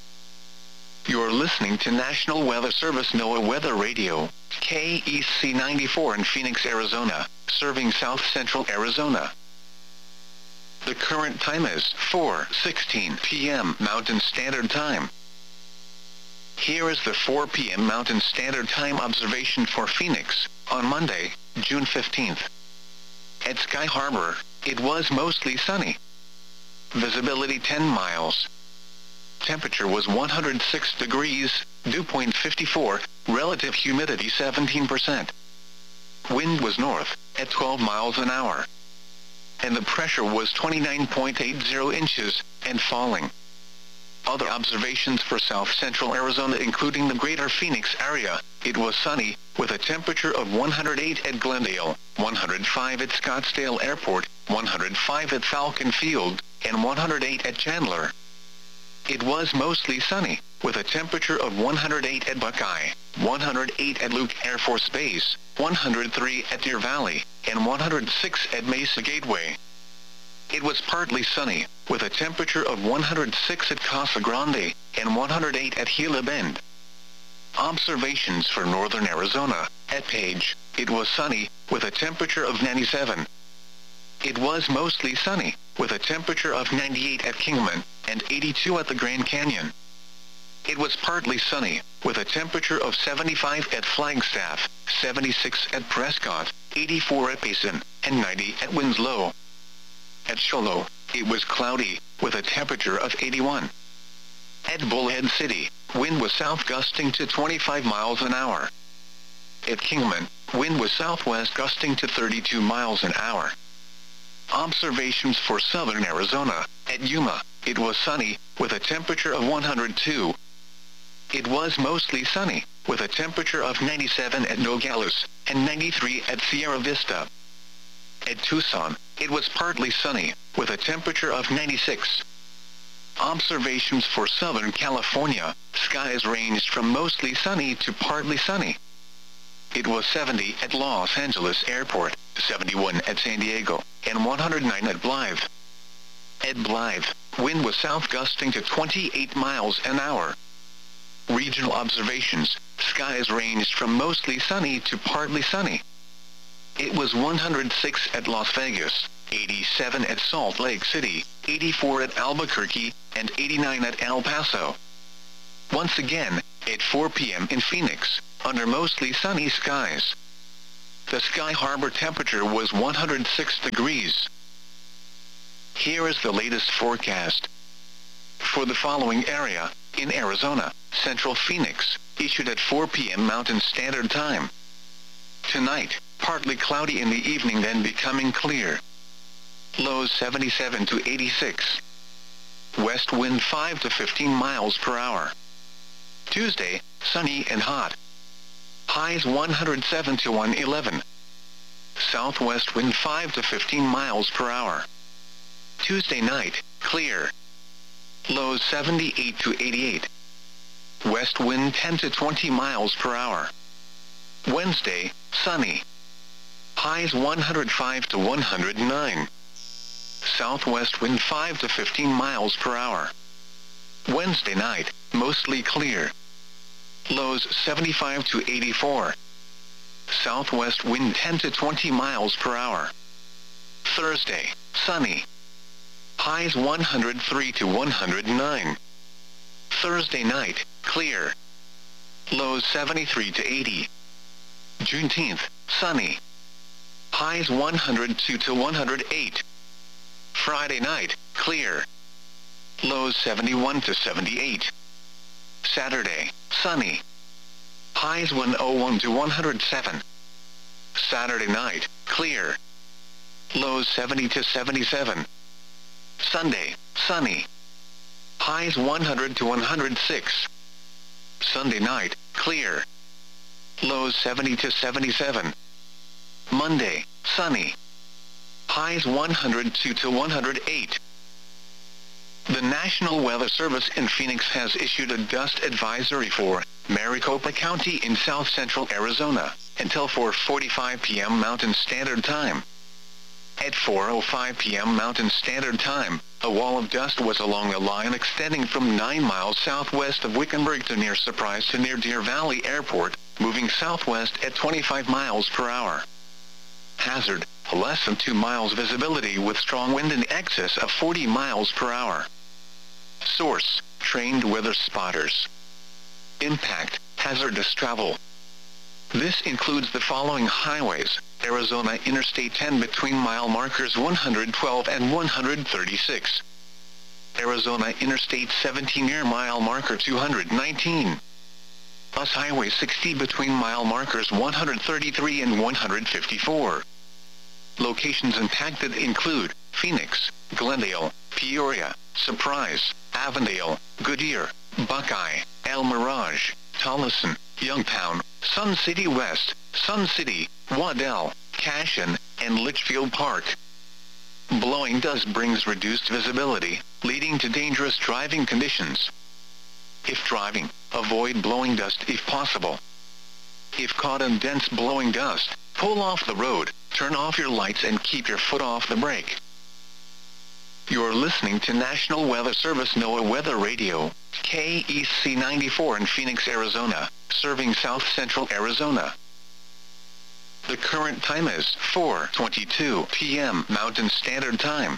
You're listening to National Weather Service NOAA Weather Radio, K E C ninety-four in Phoenix, Arizona, serving south central Arizona. The current time is four sixteen p m Mountain Standard Time. Here is the four p m Mountain Standard Time observation for Phoenix, on Monday, June fifteenth. At Sky Harbor, it was mostly sunny. Visibility ten miles. Temperature was one hundred six degrees, dew point fifty-four, relative humidity seventeen percent. Wind was north, at twelve miles an hour. And the pressure was twenty-nine point eight zero inches, and falling. Other observations for south central Arizona including the greater Phoenix area, it was sunny, with a temperature of one hundred eight at Glendale, one hundred five at Scottsdale Airport, one hundred five at Falcon Field, and one hundred eight at Chandler. It was mostly sunny, with a temperature of one hundred eight at Buckeye, one hundred eight at Luke Air Force Base, one hundred three at Deer Valley, and one hundred six at Mesa Gateway. It was partly sunny, with a temperature of one hundred six at Casa Grande, and one hundred eight at Gila Bend. Observations for northern Arizona, at Page, it was sunny, with a temperature of ninety-seven. It was mostly sunny, with a temperature of ninety-eight at Kingman, and eighty-two at the Grand Canyon. It was partly sunny, with a temperature of seventy-five at Flagstaff, seventy-six at Prescott, eighty-four at Payson, and ninety at Winslow. At Shoalo, it was cloudy, with a temperature of eighty-one. At Bullhead City, wind was south gusting to twenty-five miles an hour. At Kingman, wind was southwest gusting to thirty-two miles an hour. Observations for southern Arizona, at Yuma, it was sunny, with a temperature of one hundred two. It was mostly sunny, with a temperature of ninety-seven at Nogales, and ninety-three at Sierra Vista. At Tucson, it was partly sunny, with a temperature of ninety-six. Observations for Southern California, skies ranged from mostly sunny to partly sunny. It was seventy at Los Angeles Airport, seventy-one at San Diego, and one hundred nine at Blythe. At Blythe, wind was south gusting to twenty-eight miles an hour. Regional observations, skies ranged from mostly sunny to partly sunny. It was one hundred six at Las Vegas, eighty-seven at Salt Lake City, eighty-four at Albuquerque, and eighty-nine at El Paso. once again, at four p m in Phoenix, under mostly sunny skies. The Sky Harbor temperature was one hundred six degrees. Here is the latest forecast. For the following area, in Arizona, Central Phoenix, issued at four p m Mountain Standard Time. Tonight, partly cloudy in the evening, then becoming clear. Lows seventy-seven to eighty-six. West wind five to fifteen miles per hour. Tuesday, sunny and hot. Highs one hundred seven to one hundred eleven. Southwest wind five to fifteen miles per hour. Tuesday night, clear. Lows seventy-eight to eighty-eight. West wind ten to twenty miles per hour. Wednesday, sunny. Highs one hundred five to one hundred nine. Southwest wind five to fifteen miles per hour. Wednesday night, mostly clear. Lows seventy-five to eighty-four. Southwest wind ten to twenty miles per hour. Thursday, sunny. Highs one hundred three to one hundred nine. Thursday night, clear. Lows seventy-three to eighty. Juneteenth, sunny. Highs one hundred two to one hundred eight. Friday night, clear. Lows seventy-one to seventy-eight. Saturday, sunny. Highs one hundred one to one hundred seven. Saturday night, clear. Lows seventy to seventy-seven. Sunday, sunny. Highs one hundred to one hundred six. Sunday night, clear. Lows seventy to seventy-seven. Monday, sunny. Highs one hundred two to one hundred eight. The National Weather Service in Phoenix has issued a dust advisory for Maricopa County in south central Arizona until four forty-five p m Mountain Standard Time. At four oh five p m Mountain Standard Time, a wall of dust was along a line extending from nine miles southwest of Wickenburg to near Surprise to near Deer Valley Airport, moving southwest at twenty-five miles per hour. Hazard, less than two miles visibility with strong wind in excess of forty miles per hour. Source, trained weather spotters. Impact, hazardous travel. This includes the following highways: Arizona Interstate ten between mile markers one hundred twelve and one hundred thirty-six. Arizona Interstate seventeen near mile marker two hundred nineteen. U S Highway sixty between mile markers one hundred thirty-three and one hundred fifty-four. Locations impacted include Phoenix, Glendale, Peoria, Surprise, Avondale, Goodyear, Buckeye, El Mirage, Tolleson, Youngtown, Sun City West, Sun City, Waddell, Cashin, and Litchfield Park. Blowing dust brings reduced visibility, leading to dangerous driving conditions. If driving, avoid blowing dust if possible. If caught in dense blowing dust, pull off the road, turn off your lights and keep your foot off the brake. You're listening to National Weather Service NOAA Weather Radio, K E C ninety-four in Phoenix, Arizona, serving south central Arizona. The current time is four twenty-two p m Mountain Standard Time.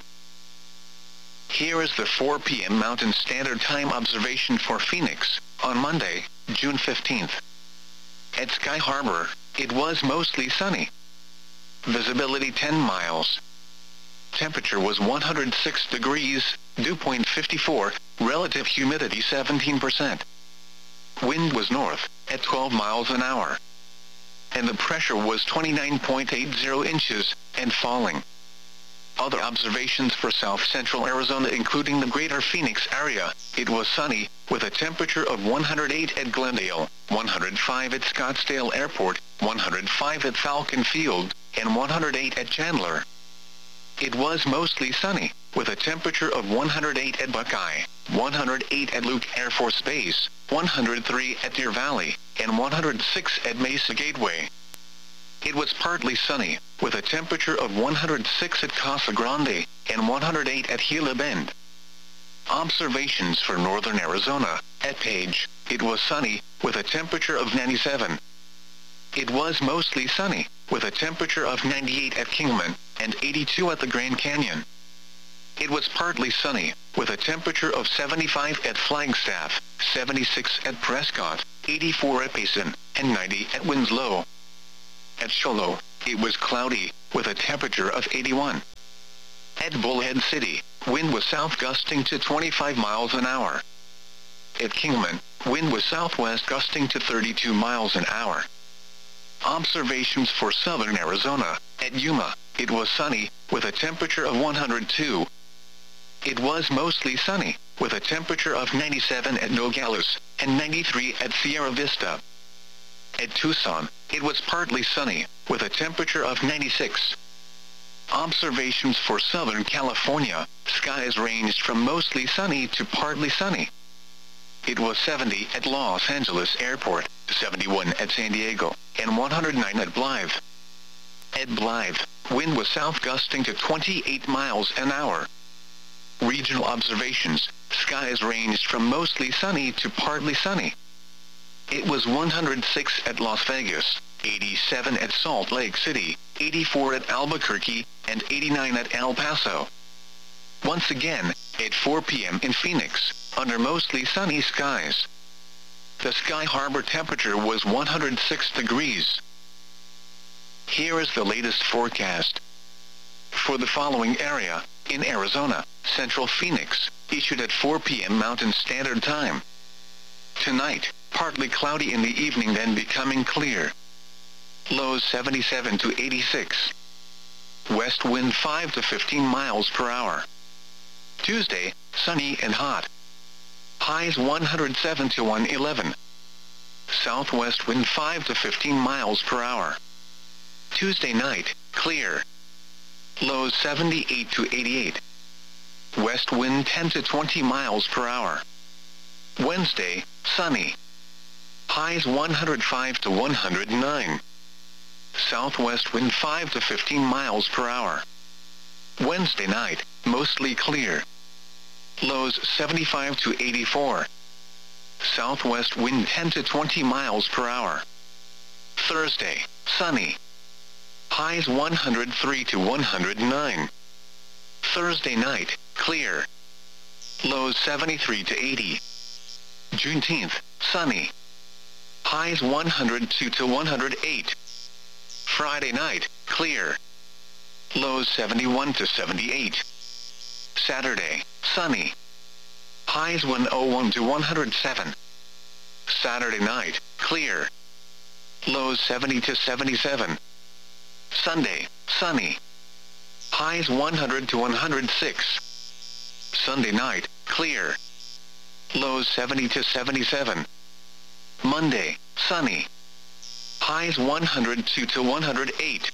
Here is the four p m Mountain Standard Time observation for Phoenix, on Monday, June fifteenth. At Sky Harbor, it was mostly sunny. Visibility ten miles. Temperature was one hundred six degrees, dew point fifty-four, relative humidity seventeen percent. Wind was north, at twelve miles an hour. And the pressure was twenty-nine point eight zero inches, and falling. Other observations for south central Arizona including the greater Phoenix area, it was sunny, with a temperature of one hundred eight at Glendale, one hundred five at Scottsdale Airport, one hundred five at Falcon Field, and one hundred eight at Chandler. It was mostly sunny, with a temperature of one hundred eight at Buckeye, one hundred eight at Luke Air Force Base, one hundred three at Deer Valley, and one hundred six at Mesa Gateway. It was partly sunny, with a temperature of one hundred six at Casa Grande, and one hundred eight at Gila Bend. Observations for northern Arizona, at Page, it was sunny, with a temperature of ninety-seven. It was mostly sunny, with a temperature of ninety-eight at Kingman, and eighty-two at the Grand Canyon. it was partly sunny, with a temperature of seventy-five at Flagstaff, seventy-six at Prescott, eighty-four at Payson, and ninety at Winslow. At Shoalo, it was cloudy, with a temperature of eighty-one. At Bullhead City, wind was south gusting to twenty-five miles an hour. At Kingman, wind was southwest gusting to thirty-two miles an hour. Observations for southern Arizona. At Yuma, it was sunny, with a temperature of one hundred two. It was mostly sunny, with a temperature of ninety-seven at Nogales, and ninety-three at Sierra Vista. At Tucson, it was partly sunny, with a temperature of ninety-six. Observations for Southern California. Skies ranged from mostly sunny to partly sunny. It was seventy at Los Angeles Airport, seventy-one at San Diego, and one hundred nine at Blythe. At Blythe, wind was south gusting to twenty-eight miles an hour. Regional observations. Skies ranged from mostly sunny to partly sunny. It was one hundred six at Las Vegas, eighty-seven at Salt Lake City, eighty-four at Albuquerque, and eighty-nine at El Paso. Once again, at four p m in Phoenix, under mostly sunny skies. The Sky Harbor temperature was one hundred six degrees. Here is the latest forecast. For the following area, in Arizona, Central Phoenix, issued at four p m Mountain Standard Time. Tonight, partly cloudy in the evening, then becoming clear. Lows seventy-seven to eighty-six. West wind five to fifteen miles per hour. Tuesday, sunny and hot. Highs one hundred seven to one hundred eleven. Southwest wind five to fifteen miles per hour. Tuesday night, clear. Lows seventy-eight to eighty-eight. West wind ten to twenty miles per hour. Wednesday, sunny. Highs one hundred five to one hundred nine. Southwest wind five to fifteen miles per hour. Wednesday night, mostly clear. Lows seventy-five to eighty-four. Southwest wind ten to twenty miles per hour. Thursday, sunny. Highs one hundred three to one hundred nine. Thursday night, clear. Lows seventy-three to eighty. Juneteenth, sunny. Highs one hundred two to one hundred eight. Friday night, clear. Lows seventy-one to seventy-eight. Saturday, sunny. Highs one oh one to one hundred seven. Saturday night, clear. Lows seventy to seventy-seven. Sunday, sunny. Highs one hundred to one hundred six. Sunday night, clear. Lows seventy to seventy-seven. Monday, sunny. Highs one hundred two to one hundred eight.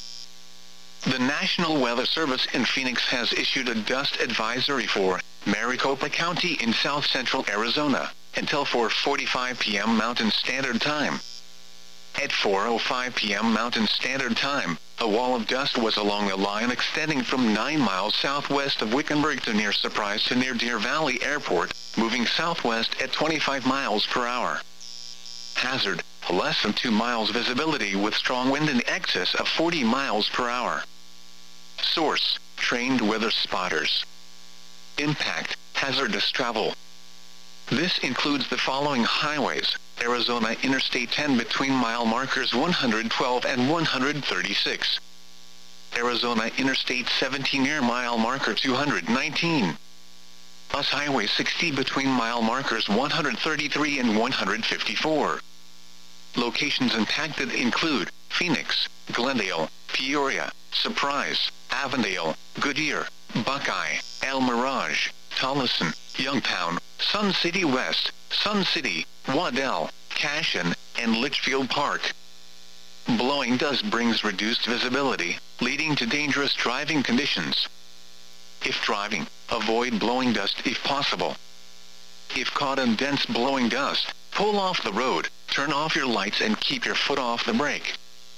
The National Weather Service in Phoenix has issued a dust advisory for Maricopa County in south central Arizona until four forty-five p m Mountain Standard Time. At four oh five p m Mountain Standard Time, a wall of dust was along a line extending from nine miles southwest of Wickenburg to near Surprise to near Deer Valley Airport, moving southwest at twenty-five miles per hour. Hazard, less than two miles visibility with strong wind in excess of forty miles per hour. Source, trained weather spotters. Impact, hazardous travel. This includes the following highways: Arizona Interstate ten between mile markers one hundred twelve and one hundred thirty-six. Arizona Interstate seventeen near mile marker two hundred nineteen. U S Highway sixty between mile markers one hundred thirty-three and one hundred fifty-four. Locations impacted include Phoenix, Glendale, Peoria, Surprise, Avondale, Goodyear, Buckeye, El Mirage, Tolleson, Youngtown, Sun City West, Sun City, Waddell, Cashion, and Litchfield Park. Blowing dust brings reduced visibility, leading to dangerous driving conditions. If driving, avoid blowing dust if possible. If caught in dense blowing dust, pull off the road, turn off your lights and keep your foot off the brake.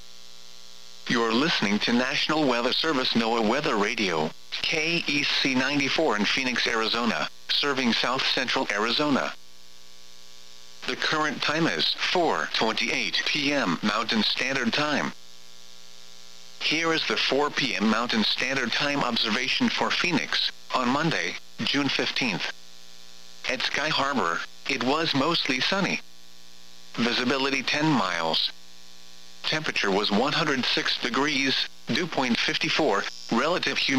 You're listening to National Weather Service NOAA Weather Radio, K E C ninety-four in Phoenix, Arizona, serving south central Arizona. The current time is four twenty-eight p m Mountain Standard Time. Here is the four p m Mountain Standard Time observation for Phoenix, on Monday, June fifteenth. At Sky Harbor, it was mostly sunny. Visibility ten miles. Temperature was one hundred six degrees, dew point fifty-four, relative humidity